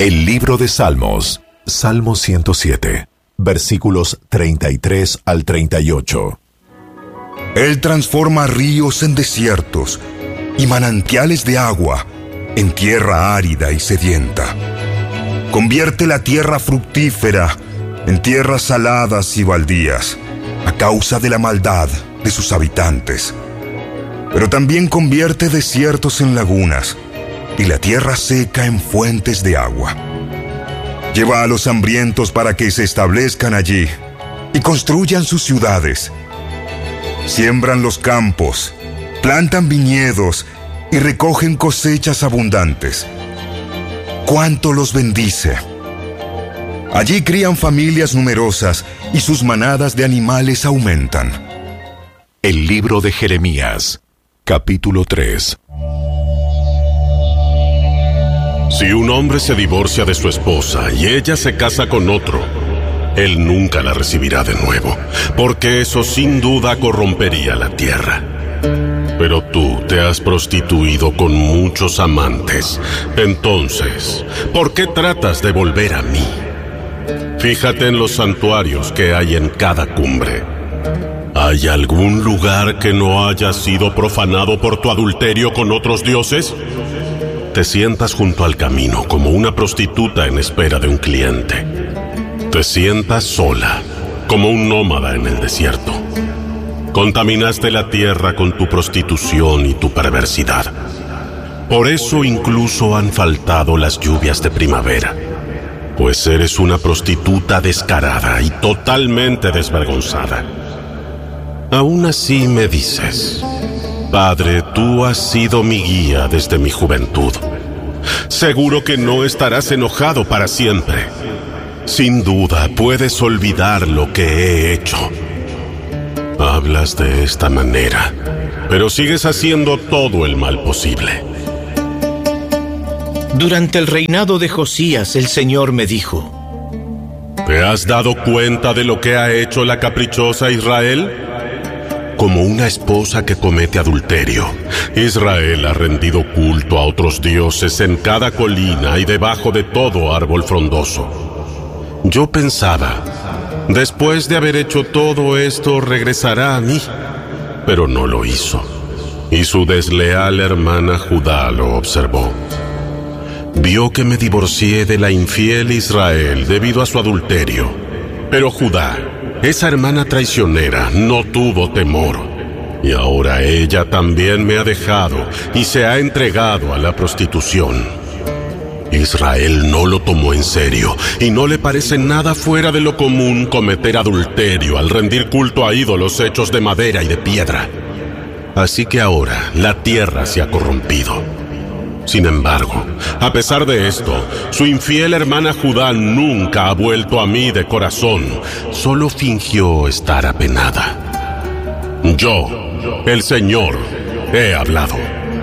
El libro de Salmos, Salmo 107, versículos 33 al 38. Él transforma ríos en desiertos y manantiales de agua en tierra árida y sedienta. Convierte la tierra fructífera en tierras saladas y baldías a causa de la maldad de sus habitantes. Pero también convierte desiertos en lagunas y la tierra seca en fuentes de agua. Lleva a los hambrientos para que se establezcan allí y construyan sus ciudades. Siembran los campos, plantan viñedos y recogen cosechas abundantes. ¡Cuánto los bendice! Allí crían familias numerosas y sus manadas de animales aumentan. El libro de Jeremías, capítulo 3. Si un hombre se divorcia de su esposa y ella se casa con otro, él nunca la recibirá de nuevo, porque eso sin duda corrompería la tierra. Pero tú te has prostituido con muchos amantes. Entonces, ¿por qué tratas de volver a mí? Fíjate en los santuarios que hay en cada cumbre. ¿Hay algún lugar que no haya sido profanado por tu adulterio con otros dioses? Te sientas junto al camino como una prostituta en espera de un cliente. Te sientas sola, como un nómada en el desierto. Contaminaste la tierra con tu prostitución y tu perversidad. Por eso incluso han faltado las lluvias de primavera, pues eres una prostituta descarada y totalmente desvergonzada. Aún así me dices: Padre, tú has sido mi guía desde mi juventud. Seguro que no estarás enojado para siempre. Sin duda puedes olvidar lo que he hecho. Hablas de esta manera, pero sigues haciendo todo el mal posible. Durante el reinado de Josías, el Señor me dijo: ¿Te has dado cuenta de lo que ha hecho la caprichosa Israel? Como una esposa que comete adulterio, Israel ha rendido culto a otros dioses en cada colina y debajo de todo árbol frondoso. Yo pensaba, después de haber hecho todo esto, regresará a mí, pero no lo hizo. Y su desleal hermana Judá lo observó. Vio que me divorcié de la infiel Israel debido a su adulterio, pero Judá, esa hermana traicionera, no tuvo temor, y ahora ella también me ha dejado y se ha entregado a la prostitución. Israel no lo tomó en serio y no le parece nada fuera de lo común cometer adulterio al rendir culto a ídolos hechos de madera y de piedra. Así que ahora la tierra se ha corrompido. Sin embargo, a pesar de esto, su infiel hermana Judá nunca ha vuelto a mí de corazón, solo fingió estar apenada. Yo, el Señor, he hablado.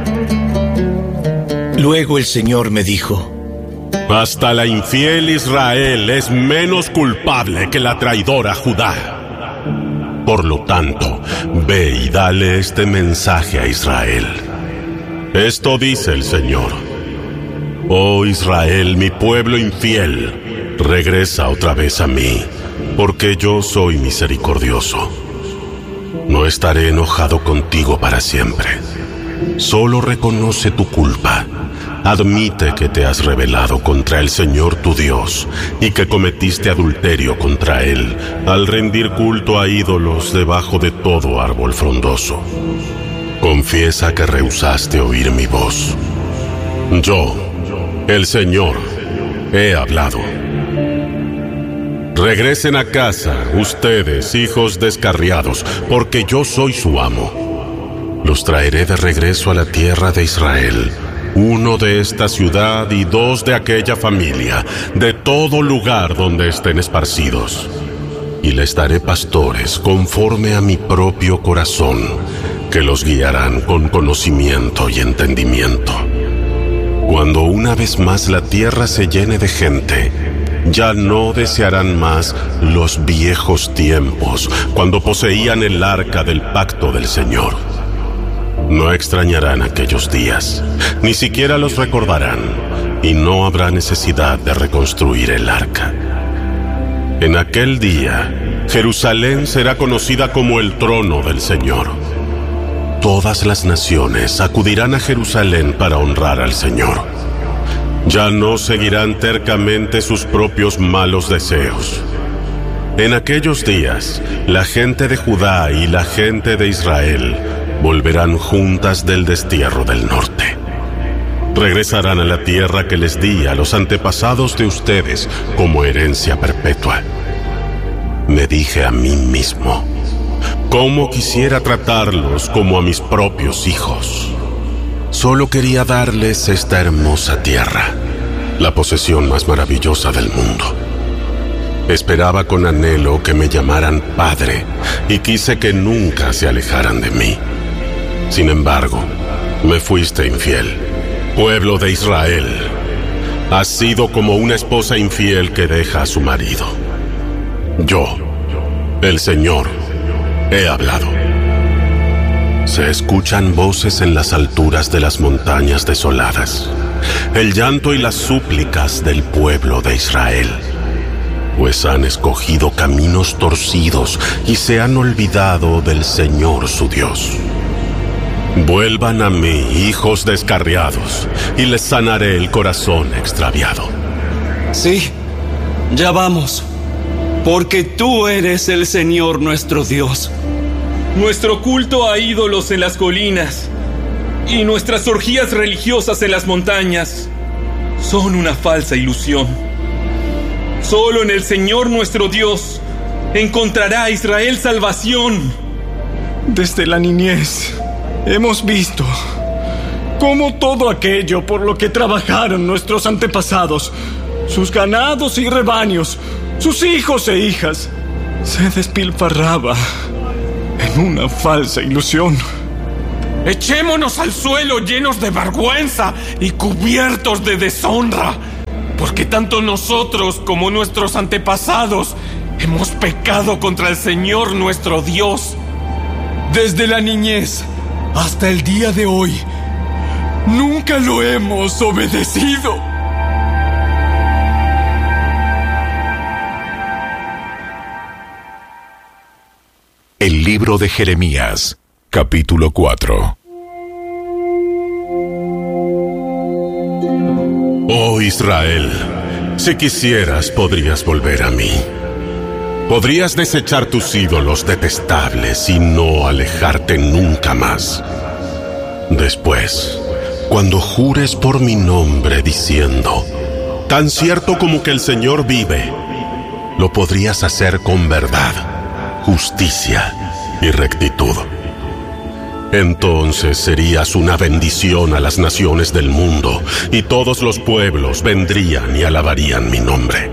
Luego el Señor me dijo: Hasta la infiel Israel es menos culpable que la traidora Judá. Por lo tanto, ve y dale este mensaje a Israel. Esto dice el Señor: Oh Israel, mi pueblo infiel, regresa otra vez a mí, porque yo soy misericordioso. No estaré enojado contigo para siempre. Solo reconoce tu culpa. Admite que te has rebelado contra el Señor tu Dios y que cometiste adulterio contra Él al rendir culto a ídolos debajo de todo árbol frondoso. Confiesa que rehusaste oír mi voz. Yo, el Señor, he hablado. Regresen a casa, ustedes, hijos descarriados, porque yo soy su amo. Los traeré de regreso a la tierra de Israel, 1 de esta ciudad y 2 de aquella familia, de todo lugar donde estén esparcidos. Y les daré pastores conforme a mi propio corazón, que los guiarán con conocimiento y entendimiento. Cuando una vez más la tierra se llene de gente, ya no desearán más los viejos tiempos, cuando poseían el arca del pacto del Señor. No extrañarán aquellos días, ni siquiera los recordarán, y no habrá necesidad de reconstruir el arca. En aquel día, Jerusalén será conocida como el trono del Señor. Todas las naciones acudirán a Jerusalén para honrar al Señor. Ya no seguirán tercamente sus propios malos deseos. En aquellos días, la gente de Judá y la gente de Israel volverán juntas del destierro del norte. Regresarán a la tierra que les di a los antepasados de ustedes como herencia perpetua. Me dije a mí mismo, ¿cómo quisiera tratarlos como a mis propios hijos? Solo quería darles esta hermosa tierra, la posesión más maravillosa del mundo. Esperaba con anhelo que me llamaran padre y quise que nunca se alejaran de mí. Sin embargo, me fuiste infiel, pueblo de Israel. Has sido como una esposa infiel que deja a su marido. Yo, el Señor, he hablado. Se escuchan voces en las alturas de las montañas desoladas, el llanto y las súplicas del pueblo de Israel, pues han escogido caminos torcidos y se han olvidado del Señor su Dios. Vuelvan a mí, hijos descarriados, y les sanaré el corazón extraviado. Sí, ya vamos, porque tú eres el Señor nuestro Dios. Nuestro culto a ídolos en las colinas y nuestras orgías religiosas en las montañas son una falsa ilusión. Solo en el Señor nuestro Dios encontrará a Israel salvación. Desde la niñez hemos visto cómo todo aquello por lo que trabajaron nuestros antepasados, sus ganados y rebaños, sus hijos e hijas, se despilfarraba en una falsa ilusión. Echémonos al suelo llenos de vergüenza y cubiertos de deshonra, porque tanto nosotros como nuestros antepasados hemos pecado contra el Señor nuestro Dios. Desde la niñez hasta el día de hoy, nunca lo hemos obedecido. El libro de Jeremías, capítulo 4. Oh Israel, si quisieras podrías volver a mí. Podrías desechar tus ídolos detestables y no alejarte nunca más. Después, cuando jures por mi nombre diciendo, tan cierto como que el Señor vive, lo podrías hacer con verdad, justicia y rectitud. Entonces serías una bendición a las naciones del mundo, y todos los pueblos vendrían y alabarían mi nombre.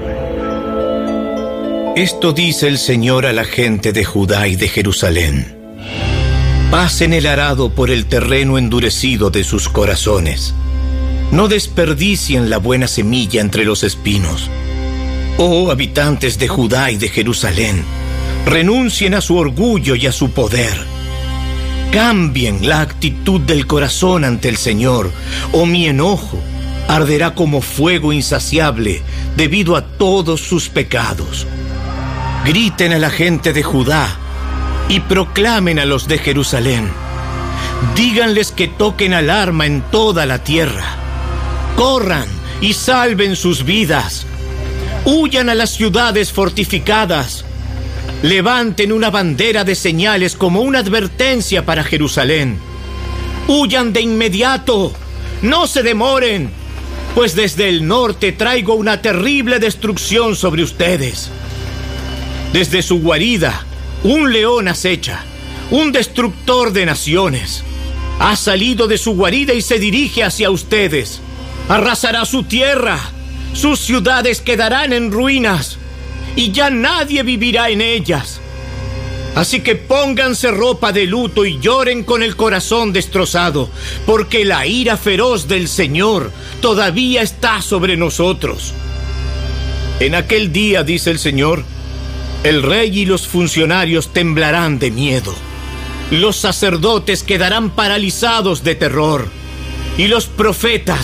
Esto dice el Señor a la gente de Judá y de Jerusalén. Pasen el arado por el terreno endurecido de sus corazones. No desperdicien la buena semilla entre los espinos. Oh habitantes de Judá y de Jerusalén, renuncien a su orgullo y a su poder. Cambien la actitud del corazón ante el Señor, o mi enojo arderá como fuego insaciable debido a todos sus pecados. Griten a la gente de Judá y proclamen a los de Jerusalén. Díganles que toquen alarma en toda la tierra. Corran y salven sus vidas. Huyan a las ciudades fortificadas. Levanten una bandera de señales como una advertencia para Jerusalén. Huyan de inmediato, no se demoren, pues desde el norte traigo una terrible destrucción sobre ustedes. Desde su guarida, un león acecha, un destructor de naciones. Ha salido de su guarida y se dirige hacia ustedes. Arrasará su tierra, sus ciudades quedarán en ruinas, y ya nadie vivirá en ellas. Así que pónganse ropa de luto y lloren con el corazón destrozado, porque la ira feroz del Señor todavía está sobre nosotros. En aquel día, dice el Señor, el rey y los funcionarios temblarán de miedo. Los sacerdotes quedarán paralizados de terror, y los profetas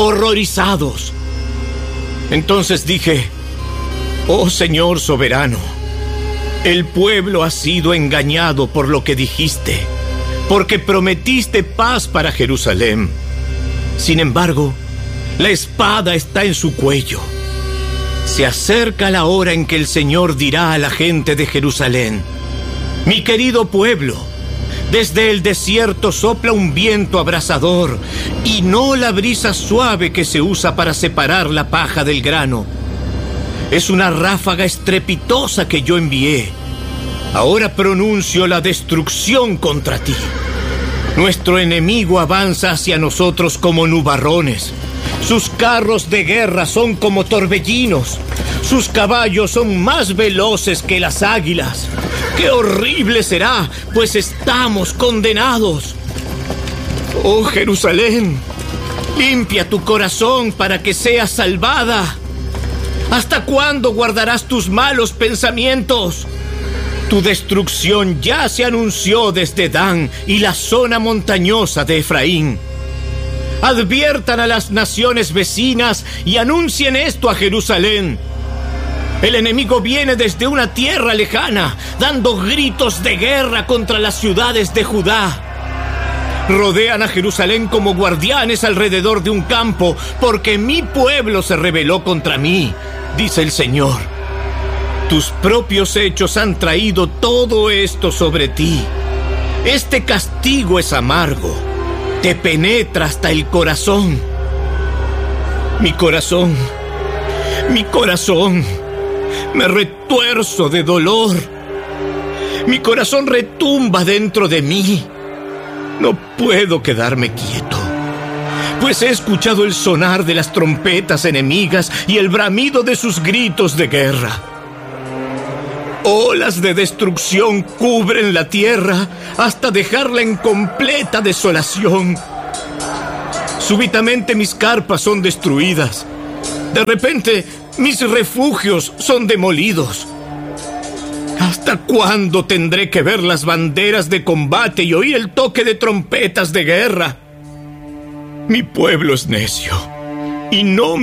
horrorizados. Entonces dije: oh Señor soberano, el pueblo ha sido engañado por lo que dijiste, porque prometiste paz para Jerusalén. Sin embargo, la espada está en su cuello. Se acerca la hora en que el Señor dirá a la gente de Jerusalén: mi querido pueblo, desde el desierto sopla un viento abrasador, y no la brisa suave que se usa para separar la paja del grano. Es una ráfaga estrepitosa que yo envié. Ahora pronuncio la destrucción contra ti. Nuestro enemigo avanza hacia nosotros como nubarrones. Sus carros de guerra son como torbellinos. Sus caballos son más veloces que las águilas. ¡Qué horrible será, pues estamos condenados! ¡Oh, Jerusalén! Limpia tu corazón para que seas salvada. ¿Hasta cuándo guardarás tus malos pensamientos? Tu destrucción ya se anunció desde Dan y la zona montañosa de Efraín. Adviertan a las naciones vecinas y anuncien esto a Jerusalén. El enemigo viene desde una tierra lejana, dando gritos de guerra contra las ciudades de Judá. Rodean a Jerusalén como guardianes alrededor de un campo, porque mi pueblo se rebeló contra mí, dice el Señor. Tus propios hechos han traído todo esto sobre ti. Este castigo es amargo, te penetra hasta el corazón. Mi corazón, me retuerzo de dolor. Mi corazón retumba dentro de mí. No puedo quedarme quieto, pues he escuchado el sonar de las trompetas enemigas y el bramido de sus gritos de guerra. Olas de destrucción cubren la tierra hasta dejarla en completa desolación. Súbitamente mis carpas son destruidas. De repente mis refugios son demolidos. ¿Hasta cuándo tendré que ver las banderas de combate y oír el toque de trompetas de guerra? Mi pueblo es necio y no